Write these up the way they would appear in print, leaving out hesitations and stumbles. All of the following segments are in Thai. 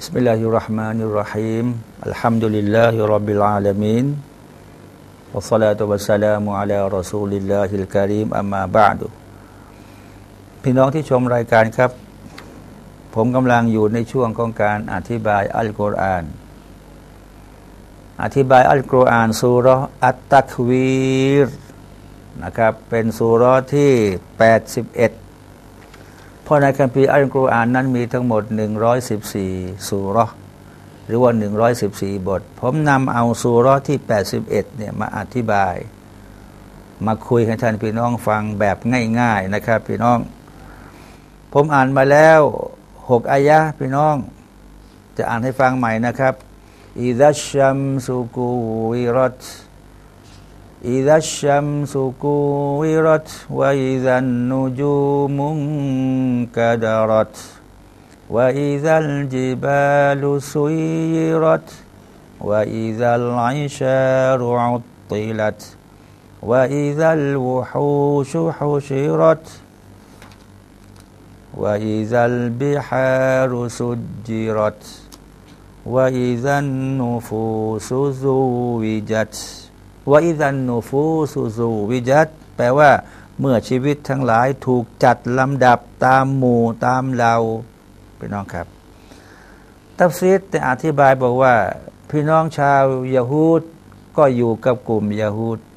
Bismillahirrahmanirrahim. Alhamdulillahirabbil alamin. Wassalatu wassalamu ala Rasulillahil karim. Amma ba'du.พี่น้องที่ชมรายการครับผมกำลังอยู่ในช่วงของการอธิบายอัลกุรอานซูเราะห์อัตตักวีรนะครับเป็นซูเราะห์ที่81เพราะในคัมภีร์อัลกุรอานนั้นมีทั้งหมด114ซูเราะห์หรือว่า114บทผมนำเอาซูเราะห์ที่81เนี่ยมาอธิบายมาคุยให้ท่านพี่น้องฟังแบบง่ายๆนะครับพี่น้องผมอ่านมาแล้ว6อายะห์พี่น้องจะอ่านให้ฟังใหม่นะครับอิซัชชัมสุกูวิรัตอิซัชชัมสุกูวิรัตวะอิซันนุจูมุนกะดะรัตวะอิซัลจิบาลุซุยรัตวะอิซัลอิชารุอุตติลัตวะอิซัลวุฮูชุฮุชิรัตวะอิซัลบิฮารุสุจจิรัตวะอิซันนุฟูซุซุวิจัตวะอิซันนุฟูซุซุวิจัตแปลว่าเมื่อชีวิตทั้งหลายถูกจัดลำดับตามหมู่ตามเหล่าพี่น้องครับตัฟซีรได้อธิบายบอกว่าพี่น้องชาวยะฮูดก็อยู่กับกลุ่มยะฮูด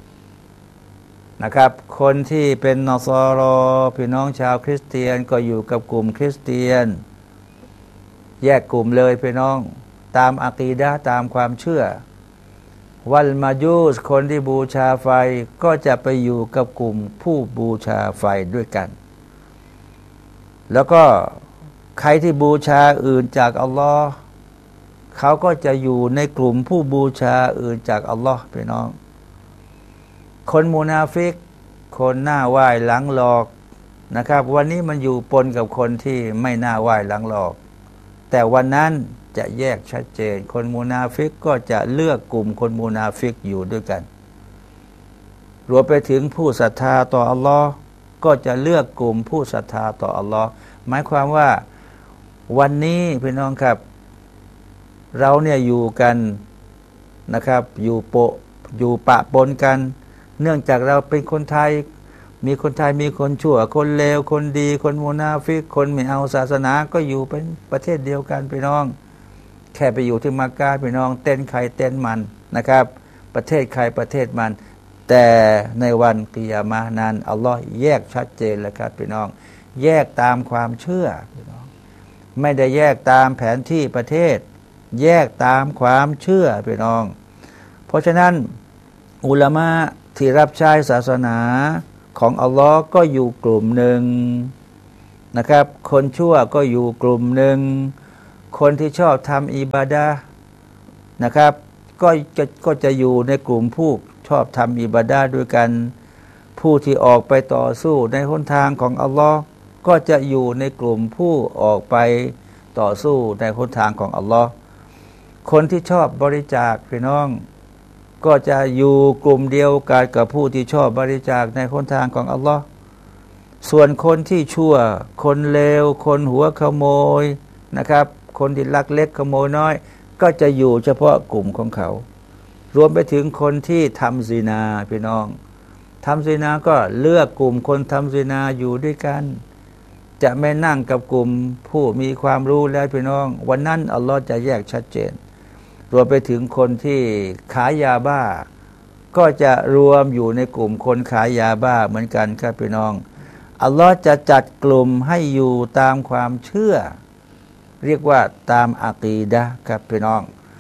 นะครับคนที่เป็นนอซอรอพี่น้องชาวคริสเตียนก็อยู่กับกลุ่มคริสเตียนแยกกลุ่มเลยพี่น้องตามอะกีดะห์ตามความเชื่อวัลมาจูสคนที่บูชาไฟก็จะไปอยู่กับกลุ่มผู้บูชาไฟด้วยกันแล้วก็ใครที่บูชาอื่นจากอัลลอฮ์เขาก็จะอยู่ในกลุ่มผู้บูชาอื่นจากอัลลอฮ์พี่น้องคนมุนาฟิกคนหน้าไหว้หลังหลอกนะครับวันนี้มันอยู่ปนกับคนที่ไม่หน้าไหว้หลังหลอกแต่วันนั้นจะแยกชัดเจนคนมุนาฟิกก็จะเลือกกลุ่มคนมุนาฟิกอยู่ด้วยกันรวมไปถึงผู้ศรัทธาต่ออัลลอฮ์ก็จะเลือกกลุ่มผู้ศรัทธาต่ออัลลอฮ์หมายความว่าวันนี้พี่น้องครับเราเนี่ยอยู่กันนะครับอยู่ปะปนกันเนื่องจากเราเป็นคนไทยมีคนชั่วคนเลวคนดีคนมุนาฟิกคนไม่เอาศาสนาก็อยู่เป็นประเทศเดียวกันพี่น้องแค่ไปอยู่ที่มักกะพี่น้องเต้นใครเต้นมันนะครับประเทศใครประเทศมันแต่ในวันกิยามะห์นั้นอัลลอฮ์แยกชัดเจนแล้วครับพี่น้องแยกตามความเชื่อพี่น้องไม่ได้แยกตามแผนที่ประเทศแยกตามความเชื่อพี่น้องเพราะฉะนั้นอุลามะที่รับใช้ศาสนาของอัลลอฮ์ก็อยู่กลุ่มหนึ่งนะครับคนชั่วก็อยู่กลุ่มหนึ่งคนที่ชอบทำอิบาดะห์นะครับก็จะอยู่ในกลุ่มผู้ชอบทำอิบาดะห์ด้วยกันผู้ที่ออกไปต่อสู้ในหนทางของอัลลอฮ์ก็จะอยู่ในกลุ่มผู้ออกไปต่อสู้ในหนทางของอัลลอฮ์คนที่ชอบบริจาคพี่น้องก็จะอยู่กลุ่มเดียวกันกับผู้ที่ชอบบริจาคในหนทางของอัลลอฮ์ส่วนคนที่ชั่วคนเลวคนหัวขโมยนะครับคนที่ลักเล็กขโมยน้อยก็จะอยู่เฉพาะกลุ่มของเขารวมไปถึงคนที่ทำซินาพี่น้องทำซินาก็เลือกกลุ่มคนทำซินาอยู่ด้วยกันจะไม่นั่งกับกลุ่มผู้มีความรู้แล้วพี่น้องวันนั้นอัลลอฮ์จะแยกชัดเจนรวมไปถึงคนที่ขายยาบ้าก็จะรวมอยู่ในกลุ่มคนขายยาบ้าเหมือนกันครับพี่น้องอัลลอฮ์จะจัดกลุ่มให้อยู่ตามความเชื่อเรียกว่าตามอะกีดะห์ครับพี่น้อง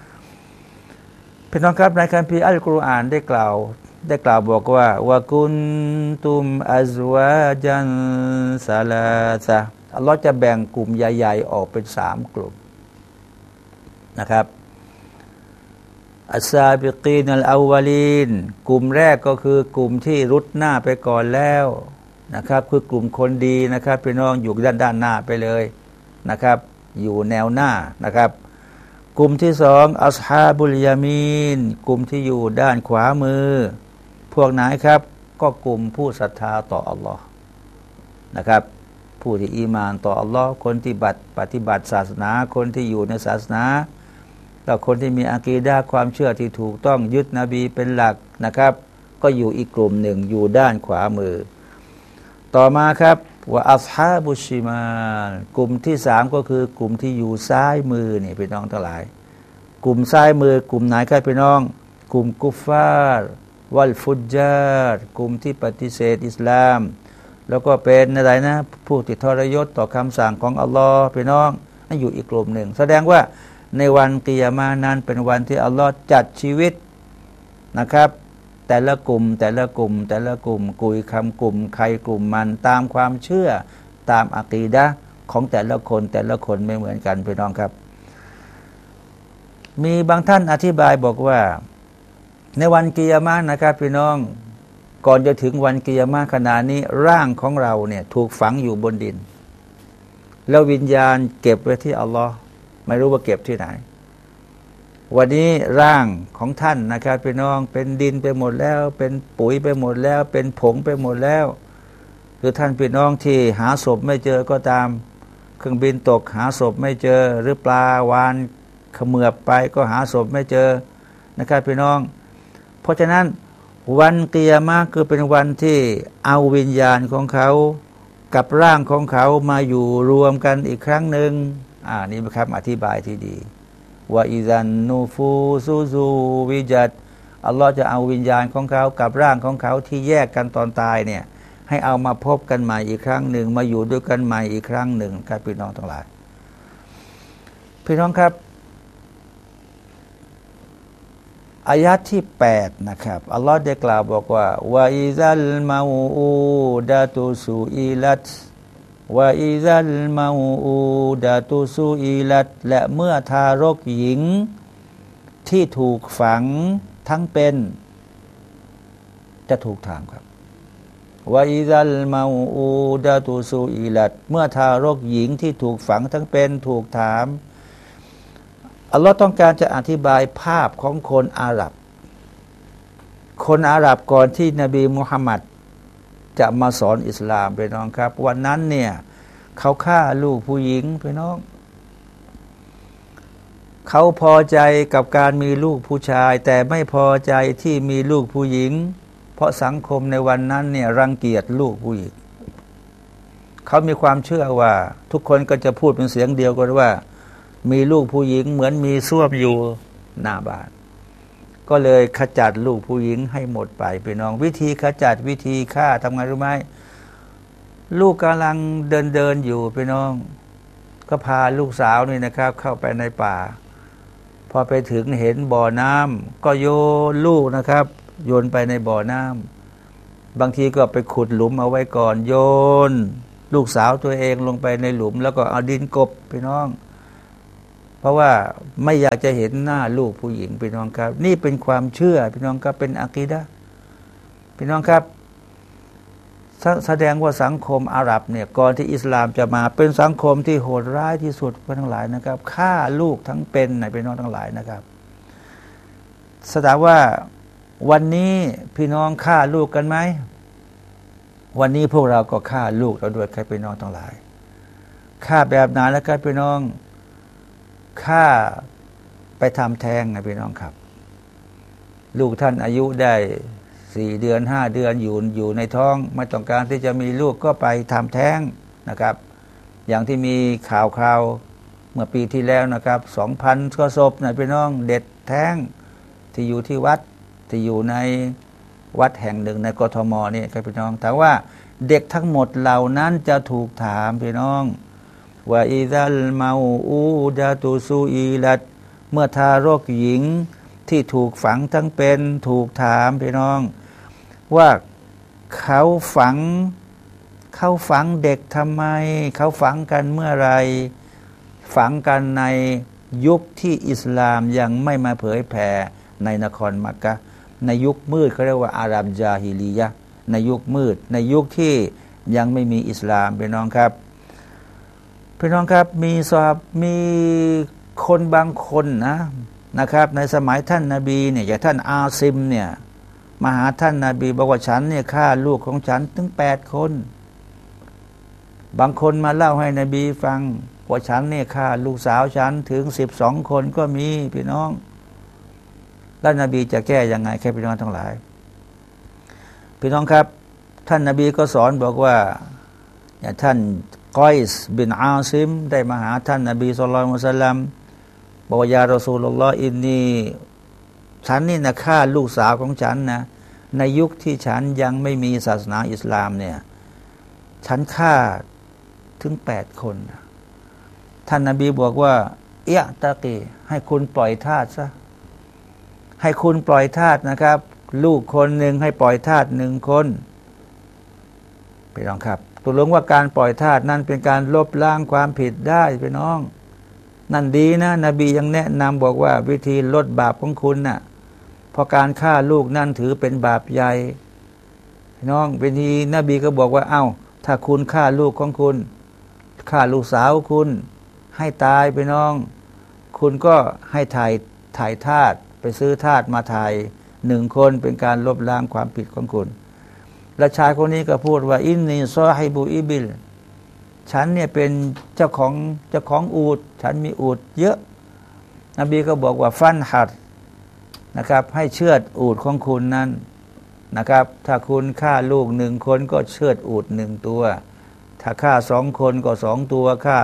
ครับในคัมภีร์อัลกุรอานได้กล่าวบอกว่าวะกุนตุมอัซวาจันซาลาซะอัลลอฮ์จะแบ่งกลุ่มใหญ่ๆออกเป็น3กลุ่มนะครับอัสซาบิกีนัลอาวลีนกลุ่มแรกก็คือกลุ่มที่รุดหน้าไปก่อนแล้วนะครับคือกลุ่มคนดีนะครับพี่น้องอยู่ด้านหน้าไปเลยนะครับอยู่แนวหน้านะครับกลุ่มที่2อัศฮาบุลยามีนกลุ่มที่อยู่ด้านขวามือพวกไหนครับก็กลุ่มผู้ศรัทธาต่ออัลลอฮ์นะครับผู้ที่อีมานต่ออัลลอฮ์คนที่ปฏิบัติศาสนาคนที่อยู่ในศาสนาแล้วคนที่มีอะกีดะห์ความเชื่อที่ถูกต้องยึดนบีเป็นหลักนะครับก็อยู่อีกกลุ่มหนึ่งอยู่ด้านขวามือต่อมาครับว่าอัศฮาบุชิมานกลุ่มที่สามก็คือกลุ่มที่อยู่ซ้ายมือนี่พี่น้องทั้งหลายกลุ่มซ้ายมือกลุ่มไหนครับพี่น้องกลุ่มกุฟฟาร์วัลฟุจญาร์กลุ่มที่ปฏิเสธอิสลามแล้วก็เป็นอะไรนะผู้ที่ทรยศต่อคำสั่งของอัลลอฮ์พี่น้องนั่นอยู่อีกกลุ่มหนึ่งแสดงว่าในวันกิยามะห์นั้นเป็นวันที่อัลลอฮ์จัดชีวิตนะครับแต่ละกลุ่มกุยคำกลุ่มใครกลุ่มมันตามความเชื่อตามอะกีดะห์ของแต่ละคนไม่เหมือนกันพี่น้องครับมีบางท่านอธิบายบอกว่าในวันกิยามะห์นะครับพี่น้องก่อนจะถึงวันกิยามะห์ขณะนี้ร่างของเราเนี่ยถูกฝังอยู่บนดินแล้ววิญญาณเก็บไว้ที่อัลลอฮ์ไม่รู้ว่าเก็บที่ไหนวันนี้ร่างของท่านนะครับพี่น้องเป็นดินไปหมดแล้วเป็นปุ๋ยไปหมดแล้วเป็นผงไปหมดแล้วคือท่านพี่น้องที่หาศพไม่เจอก็ตามเครื่องบินตกหาศพไม่เจอหรือปลาวานเขมือบไปก็หาศพไม่เจอนะครับพี่น้องเพราะฉะนั้นวันกิยามะห์คือเป็นวันที่เอาวิญญาณของเขากับร่างของเขามาอยู่รวมกันอีกครั้งหนึ่งนี่เป็นคำอธิบายที่ดีว่าอิซันนูฟูซูวิจัดอัลลอฮ์จะเอาวิญญาณของเขากับร่างของเขาที่แยกกันตอนตายเนี่ยให้เอามาพบกันใหม่อีกครั้งหนึ่งมาอยู่ด้วยกันใหม่อีกครั้งหนึ่งครับพี่น้องทั้งหลายพี่น้องครับอายะที่8นะครับอัลลอฮ์ได้กล่าวบอกว่าวะอิซัลมาอูดะตุซูอิลัตวะอิซัลมาอูดะตุซูอิลัตและเมื่อทารกหญิงที่ถูกฝังทั้งเป็นจะถูกถามครับวะอิซัลมาอูดะตุซูอิลัตเมื่อทารกหญิงที่ถูกฝังทั้งเป็นถูกถามอัลลอฮ์ต้องการจะอธิบายภาพของคนอาหรับก่อนที่นบีมุฮัมมัดจะมาสอนอิสลามไปน้องครับวันนั้นเนี่ยเขาฆ่าลูกผู้หญิงไปน้องเขาพอใจกับการมีลูกผู้ชายแต่ไม่พอใจที่มีลูกผู้หญิงเพราะสังคมในวันนั้นเนี่ยรังเกียจลูกผู้หญิงเขามีความเชื่อว่าทุกคนก็จะพูดเป็นเสียงเดียวกันว่ามีลูกผู้หญิงเหมือนมีส้วมอยู่หน้าบ้านก็เลยขจัดลูกผู้หญิงให้หมดไปพี่น้องวิธีขจัดวิธีฆ่าทำไงรู้ไหมลูกกำลังเดินอยู่พี่น้องก็พาลูกสาวนี่นะครับเข้าไปในป่าพอไปถึงเห็นบ่อน้ำก็โยนลูกนะครับโยนไปในบ่อน้ำบางทีก็ไปขุดหลุมเอาไว้ก่อนโยนลูกสาวตัวเองลงไปในหลุมแล้วก็เอาดินกบพี่น้องเพราะว่าไม่อยากจะเห็นหน้าลูกผู้หญิงพี่น้องครับนี่เป็นความเชื่อพี่น้องครับเป็นอะกีดะห์พี่น้องครับแสดงว่าสังคมอาหรับเนี่ยก่อนที่อิสลามจะมาเป็นสังคมที่โหดร้ายที่สุดทั้งหลายนะครับฆ่าลูกทั้งเป็นในพี่น้องทั้งหลายนะครับแสดงว่าวันนี้พี่น้องฆ่าลูกกันไหมวันนี้พวกเราก็ฆ่าลูกเราด้วยใครพี่น้องทั้งหลายฆ่าแบบไหนแล้วครับพี่น้องฆ่าไปทำแท้งนะพี่น้องครับลูกท่านอายุได้4 เดือน5 เดือนอยู่ในท้องไม่ต้องการที่จะมีลูกก็ไปทำแท้งนะครับอย่างที่มีข่าวเมื่อปีที่แล้วนะครับ 2,000 ก็ศพนะพี่น้องเด็ดแท้งที่อยู่ที่วัดที่อยู่ในวัดแห่งหนึ่งในกทมนี่ครับพี่น้องแต่ว่าเด็กทั้งหมดเหล่านั้นจะถูกถามพี่น้องว่าอิซัลมาอูดะตุซูอีลัตเมื่อทารกหญิงที่ถูกฝังทั้งเป็นถูกถามพี่น้องว่าเขาฝังเด็กทำไมเขาฝังกันเมื่อไรฝังกันในยุคที่อิสลามยังไม่มาเผยแผ่ในนครมักกะฮ์ในยุคมืดเขาเรียกว่าอาหรับญาฮิลียะห์ในยุคมืดในยุคที่ยังไม่มีอิสลามพี่น้องครับพี่น้องครับมีคนบางคนนะครับในสมัยท่านนบีเนี่ยอย่างท่านอาซิมเนี่ยมาหาท่านนบีบอกว่าฉันเนี่ยฆ่าลูกของฉันถึง8 คนบางคนมาเล่าให้นบีฟังว่าฉันเนี่ยฆ่าลูกสาวฉันถึง12 คนก็มีพี่น้องแล้วนบีจะแก้ยังไงแค่พี่น้องทั้งหลายพี่น้องครับท่านนบีก็สอนบอกว่าท่านกอยส์บินอาซิมได้มาหาท่านนบีศ็อลลัลลอฮุอะลัยฮิวะซัลลัมบอกว่ายารอซูลุลลอฮ์อินนีฉันนี่นะฆ่าลูกสาวของฉันนะในยุคที่ฉันยังไม่มีศาสนาอิสลามเนี่ยฉันฆ่าถึง8 คนท่านนบีบอกว่าเอะตะกีให้คุณปล่อยทาสซะให้คุณปล่อยทาสนะครับลูกคนหนึ่งให้ปล่อยทาส1 คนไปลองครับตกลงว่าการปล่อยทาสนั้นเป็นการลบล้างความผิดได้พี่น้องนั่นดีนะนบียังแนะนำบอกว่าวิธีลดบาปของคุณน่ะเพราะการฆ่าลูกนั่นถือเป็นบาปใหญ่พี่น้องวิธีนบีก็บอกว่าเอ้าถ้าคุณฆ่าลูกของคุณฆ่าลูกสาวคุณให้ตายพี่น้องคุณก็ให้ถ่ายทาสไปซื้อทาสมาถ่าย1 คนเป็นการลบล้างความผิดของคุณและชายคนนี้ก็พูดว่าอินนีซอฮิบูอิบิลฉันเนี่ยเป็นเจ้าของอูฐฉันมีอูฐเยอะนบีก็บอกว่าฟันหัดนะครับให้เชือดอูฐของคุณนั้นนะครับถ้าคุณฆ่าลูก1 คนก็เชือดอูฐ1 ตัวถ้าฆ่า2 คนก็2 ตัวฆ่า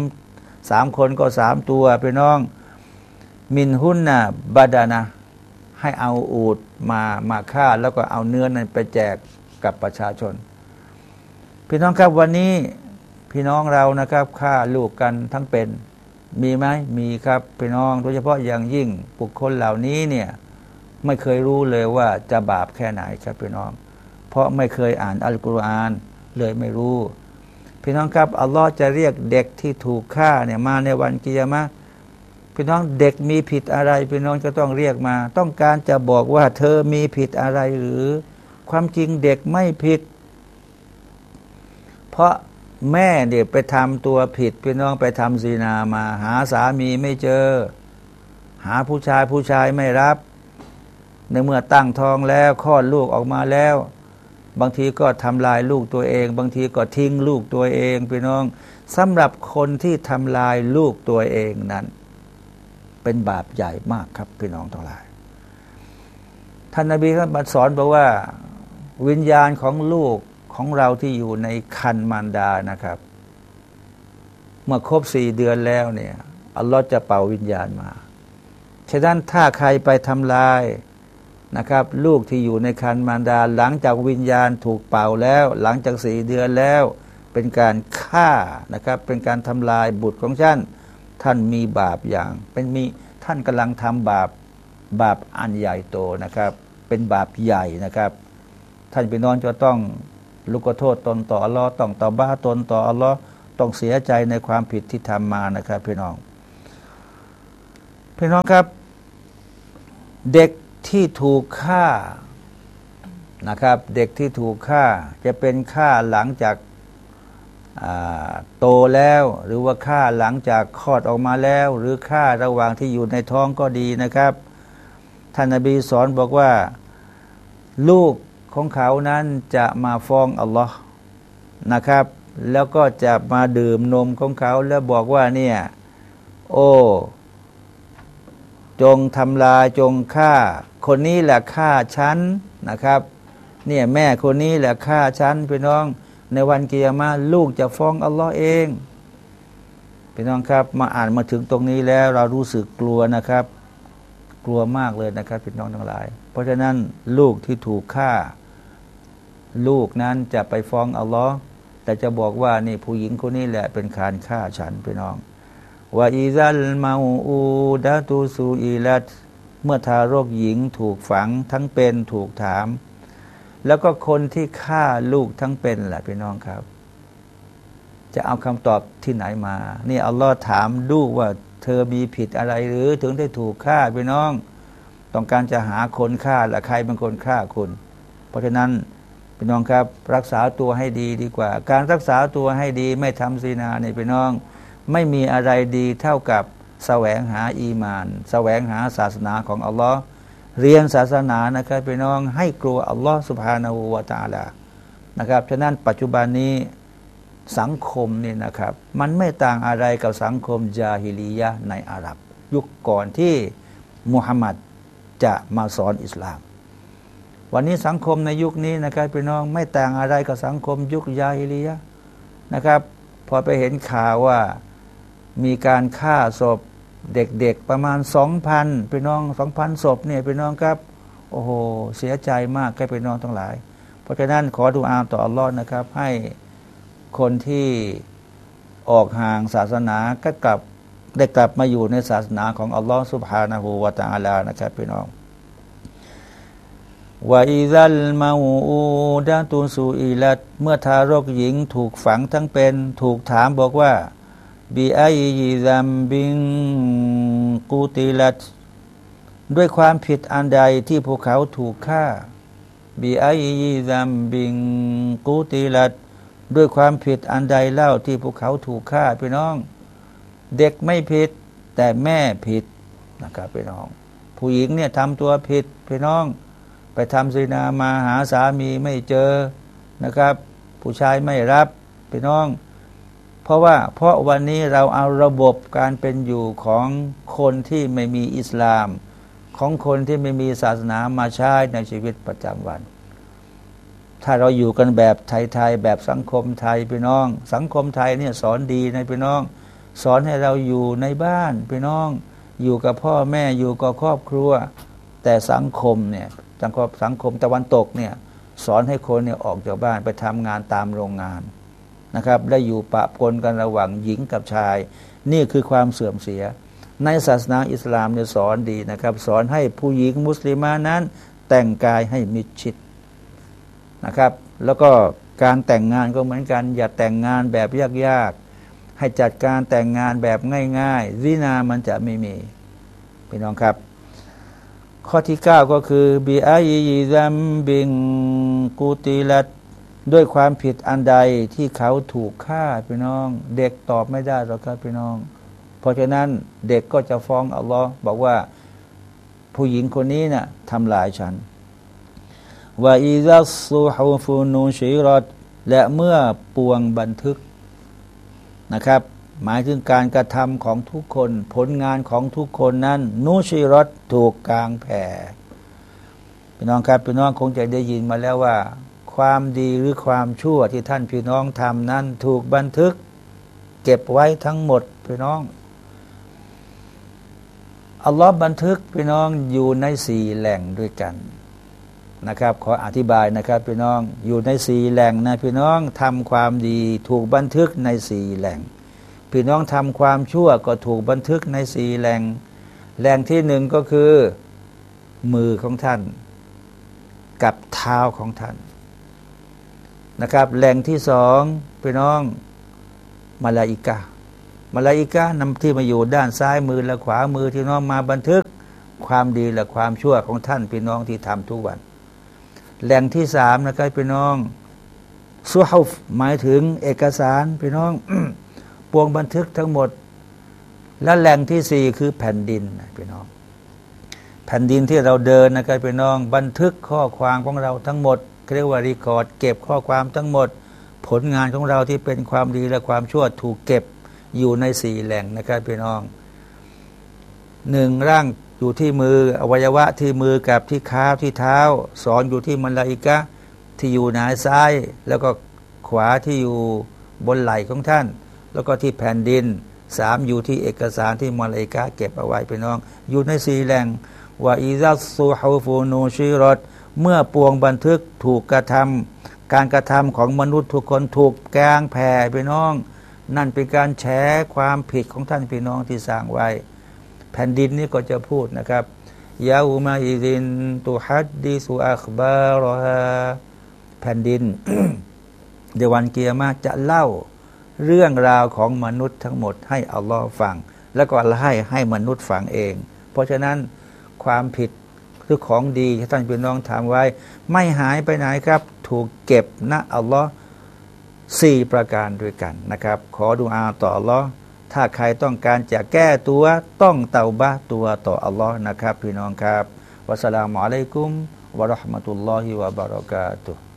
3 คนก็3 ตัวพี่น้องมินหุนนะบาดานะให้เอาอูฐมาฆ่าแล้วก็เอาเนื้อนั้นไปแจกกับประชาชนพี่น้องครับวันนี้พี่น้องเรานะครับฆ่าลูกกันทั้งเป็นมีไหมมีครับพี่น้องโดยเฉพาะอย่างยิ่งบุคคลเหล่านี้เนี่ยไม่เคยรู้เลยว่าจะบาปแค่ไหนครับพี่น้องเพราะไม่เคยอ่านอัลกุรอานเลยไม่รู้พี่น้องครับอัลลอฮ์จะเรียกเด็กที่ถูกฆ่าเนี่ยมาในวันกิยามะห์พี่น้องเด็กมีผิดอะไรพี่น้องจะต้องเรียกมาต้องการจะบอกว่าเธอมีผิดอะไรหรือความจริงเด็กไม่ผิดเพราะแม่เด็กไปทำตัวผิดพี่น้องไปทำซินามาหาสามีไม่เจอหาผู้ชายไม่รับในเมื่อตั้งท้องแล้วคลอดลูกออกมาแล้วบางทีก็ทำลายลูกตัวเองบางทีก็ทิ้งลูกตัวเองพี่น้องสำหรับคนที่ทำลายลูกตัวเองนั้นเป็นบาปใหญ่มากครับพี่น้องทั้งหลายท่านนบีท่านสอนบอกว่าวิญญาณของลูกของเราที่อยู่ในครรภ์มารดานะครับเมื่อครบ4 เดือนแล้วเนี่ยอัลลอฮ์จะเป่าวิญญาณมาฉะนั้นถ้าใครไปทำลายนะครับลูกที่อยู่ในครรภ์มารดาหลังจากวิญญาณถูกเป่าแล้วหลังจาก4 เดือนแล้วเป็นการฆ่านะครับเป็นการทำลายบุตรของท่านมีบาปอย่างท่านกำลังทำบาปอันใหญ่โตนะครับเป็นบาปใหญ่นะครับท่านพี่น้องจะต้องลุกโทษตนต่ออัลลอฮ์ต้องตอบ้าตนต่ออัลลอฮ์ต้องเสียใจในความผิดที่ทำมานะครับพี่น้องครับเด็กที่ถูกฆ่านะครับเด็กที่ถูกฆ่าจะเป็นฆ่าหลังจากโตแล้วหรือว่าฆ่าหลังจากคลอดออกมาแล้วหรือฆ่าระหว่างที่อยู่ในท้องก็ดีนะครับท่านนบีสอนบอกว่าลูกของเขานั้นจะมาฟ้องอัลลอฮ์นะครับแล้วก็จะมาดื่มนมของเขาแล้วบอกว่าเนี่ยโอ้จงทำลายจงฆ่าคนนี้แหละฆ่าฉันนะครับเนี่ยแม่คนนี้แหละฆ่าฉันพี่น้องในวันกิยามะห์ลูกจะฟ้องอัลลอฮ์เองพี่น้องครับมาอ่านมาถึงตรงนี้แล้วเรารู้สึกกลัวนะครับกลัวมากเลยนะครับพี่น้องทั้งหลายเพราะฉะนั้นลูกที่ถูกฆ่าลูกนั้นจะไปฟ้องอัลลอฮ์แต่จะบอกว่านี่ผู้หญิงคนนี้แหละเป็นการฆ่าฉันพี่น้องว่าอิซัลมาอูดะตูซูอิลัตเมื่อทารกหญิงถูกฝังทั้งเป็นถูกถามแล้วก็คนที่ฆ่าลูกทั้งเป็นแหละพี่น้องครับจะเอาคำตอบที่ไหนมานี่อัลลอฮ์ถามลูกว่าเธอมีผิดอะไรหรือถึงได้ถูกฆ่าพี่น้องต้องการจะหาคนฆ่าและใครเป็นคนฆ่าคุณเพราะฉะนั้นพี่น้องครับรักษาตัวให้ดีกว่าการรักษาตัวให้ดีไม่ทำซินาเนี่ยพี่น้องไม่มีอะไรดีเท่ากับแสวงหาอีมานแสวงหาศาสนาของอัลลอฮ์เรียนศาสนานะครับพี่น้องให้กลัวอัลลอฮ์ซุบฮานะฮูวะตะอาลานะครับฉะนั้นปัจจุบันนี้สังคมนี่นะครับมันไม่ต่างอะไรกับสังคมญาฮิลียะห์ในอาหรับยุคก่อนที่มุฮัมมัดจะมาสอนอิสลามวันนี้สังคมในยุคนี้นะครับพี่น้องไม่ต่างอะไรกับสังคมยุคญาฮิลียะห์นะครับพอไปเห็นข่าวว่ามีการฆ่าศพเด็กๆประมาณ 2,000 พี่น้อง 2,000 ศพเนี่ยพี่น้องครับโอ้โหเสียใจมากแก่พี่น้องทั้งหลายเพราะฉะนั้นขอดุอาต่ออัลลอฮ์นะครับให้คนที่ออกห่างศาสนาก็ได้กลับมาอยู่ในศาสนาของอัลลอฮ์ซุบฮานะฮูวะตะอาลานะครับพี่น้องวะอิซัลมาอูดะตุสุอิลัตเมื่อทารกหญิงถูกฝังทั้งเป็นถูกถามบอกว่าบิอัยซัมบิงกูติลัตด้วยความผิดอันใดที่พวกเขาถูกฆ่าบิอัยซัมบิงกูติลัตด้วยความผิดอันใดเล่าที่พวกเขาถูกฆ่าพี่น้องเด็กไม่ผิดแต่แม่ผิดนะครับพี่น้องผู้หญิงเนี่ยทำตัวผิดพี่น้องไปทำซินามาหาสามีไม่เจอนะครับผู้ชายไม่รับพี่น้องเพราะวันนี้เราเอาระบบการเป็นอยู่ของคนที่ไม่มีอิสลามของคนที่ไม่มีศาสนามาใช้ในชีวิตประจำวันถ้าเราอยู่กันแบบไทยๆแบบสังคมไทยพี่น้องสังคมไทยเนี่ยสอนดีนะพี่น้องสอนให้เราอยู่ในบ้านพี่น้องอยู่กับพ่อแม่อยู่กับครอบครัวแต่สังคมเนี่ยสังคมตะวันตกเนี่ยสอนให้คนเนี่ยออกจากบ้านไปทำงานตามโรงงานนะครับได้อยู่ปะปนกันระหว่างหญิงกับชายนี่คือความเสื่อมเสียในศาสนาอิสลามเนี่ยสอนดีนะครับสอนให้ผู้หญิงมุสลิมานั้นแต่งกายให้มิดชิดนะครับแล้วก็การแต่งงานก็เหมือนกันอย่าแต่งงานแบบยากๆให้จัดการแต่งงานแบบง่ายๆซินามันจะไม่มีพี่น้องครับข้อที่ 9ก็คือบิอัยซัมบิงกูติลัตด้วยความผิดอันใดที่เขาถูกฆ่าพี่น้องเด็กตอบไม่ได้หรอกครับพี่น้องเพราะฉะนั้นเด็กก็จะฟ้องอัลลอฮ์บอกว่าผู้หญิงคนนี้น่ะทำลายฉันวะอิซัสซุฮุฟุนูชิรอตและเมื่อปวงบันทึกนะครับหมายถึงการกระทำของทุกคนผลงานของทุกคนนั้นนูชิรอตถูกกางแผ่พี่น้องครับพี่น้องคงจะได้ยินมาแล้วว่าความดีหรือความชั่วที่ท่านพี่น้องทำนั้นถูกบันทึกเก็บไว้ทั้งหมดพี่น้องอัลลอฮ์บันทึกพี่น้องอยู่ใน4แหล่งด้วยกันนะครับขออธิบายนะครับพี่น้องอยู่ใน4แหล่งนะพี่น้องทำความดีถูกบันทึกใน4แหล่งพี่น้องทำความชั่วก็ถูกบันทึกใน4แหล่งแหล่งที่1ก็คือมือของท่านกับเท้าของท่านนะครับแหล่งที่2พี่น้องมาลาอิกะห์นำที่มาอยู่ด้านซ้ายมือและขวามือที่น้องมาบันทึกความดีและความชั่วของท่านพี่น้องที่ทำทุกวันแหล่งที่3นะครับพี่น้องซุฮุฟหมายถึงเอกสารพี่น้อง ปวงบันทึกทั้งหมดและแหล่งที่4คือแผ่นดินพี่น้องแผ่นดินที่เราเดินนะครับพี่น้องบันทึกข้อความของเราทั้งหมดเรียกว่ารีคอร์ดเก็บข้อความทั้งหมดผลงานของเราที่เป็นความดีและความชั่วถูกเก็บอยู่ใน4แหล่งนะครับพี่น้อง1ร่างอยู่ที่มืออวัยวะที่มือกับที่ขาที่เท้า2อยู่ที่มลาอิกะห์ที่อยู่หน้าซ้ายแล้วก็ขวาที่อยู่บนไหล่ของท่านแล้วก็ที่แผ่นดิน3อยู่ที่เอกสารที่มลาอิกะห์เก็บเอาไว้พี่น้องอยู่ใน4แหล่งว่าอิซัสซุฮุฟุนูชิรอตเมื่อปวงบันทึกถูกกระทำการกระทำของมนุษย์ทุกคนถูกกางแผ่พี่น้องนั่นเป็นการแฉความผิดของท่านพี่น้องที่สร้างไว้แผ่นดินนี้ก็จะพูดนะครับยาอูมาอิซินตุฮัดดิสุอัคบารฮาแผ่นดิน ในวันกิยามะห์จะเล่าเรื่องราวของมนุษย์ทั้งหมดให้อัลลอฮ์ฟังแล้วก็ให้มนุษย์ฟังเองเพราะฉะนั้นความผิดหรือของดีที่ท่านพี่น้องทำไว้ไม่หายไปไหนครับถูกเก็บณอัลลอฮ์4ประการด้วยกันนะครับขอดุอาต่ออัลลอฮ์ถ้าใครต้องการจะแก้ตัวต้องเตาบะห์ตัวต่ออัลลอฮ์นะครับพี่น้องครับวัสสลามุอะลัยกุมวะเราะห์มะตุลลอฮิวะบะเราะกาตุฮ์